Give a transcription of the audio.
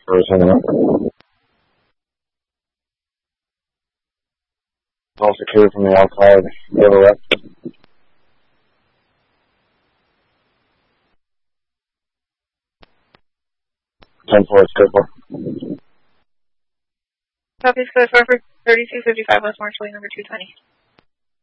All secure from the outside. You have a rest. 10-4, it's good for. Copy, Square 4 for 3255 West Marshall, number 220.